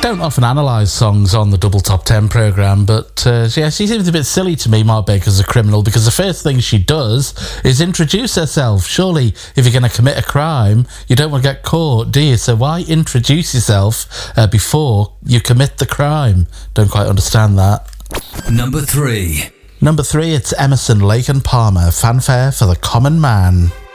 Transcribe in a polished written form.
don't often analyse songs on the Double Top 10 programme, but yeah, she seems a bit silly to me, Mark Baker's a criminal, because the first thing she does is introduce herself. Surely, if you're going to commit a crime, you don't want to get caught, do you? So why introduce yourself before you commit the crime? Don't quite understand that. Number 3. Number 3, it's Emerson, Lake and Palmer, Fanfare for the Common Man.